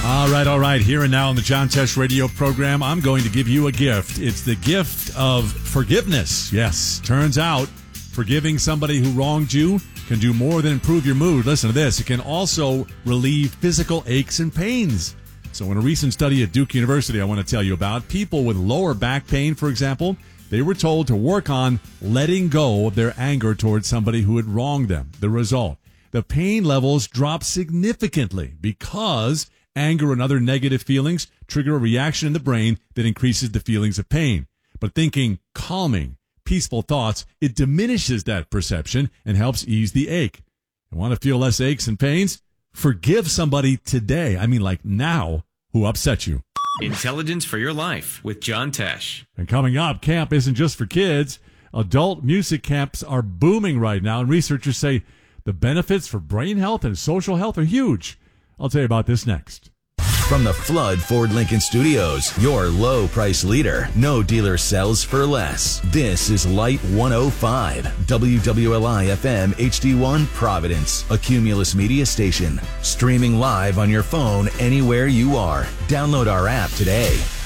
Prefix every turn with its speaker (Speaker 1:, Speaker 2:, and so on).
Speaker 1: All right. Here and now on the John Tesh radio program, I'm going to give you a gift. It's the gift of forgiveness. Yes, turns out forgiving somebody who wronged you can do more than improve your mood. Listen to this. It can also relieve physical aches and pains. So in a recent study at Duke University I want to tell you about, people with lower back pain, for example, they were told to work on letting go of their anger towards somebody who had wronged them. The result, the pain levels dropped significantly because anger and other negative feelings trigger a reaction in the brain that increases the feelings of pain. But thinking calming, peaceful thoughts, it diminishes that perception and helps ease the ache. You want to feel less aches and pains? Forgive somebody today, like now, who upset you.
Speaker 2: Intelligence for Your Life with John Tesh.
Speaker 1: And coming up, camp isn't just for kids. Adult music camps are booming right now, and researchers say the benefits for brain health and social health are huge. I'll tell you about this next.
Speaker 3: From the Flood Ford Lincoln Studios, your low price leader. No dealer sells for less. This is Light 105, WWLI FM HD1 Providence, a Cumulus media station. Streaming live on your phone anywhere you are. Download our app today.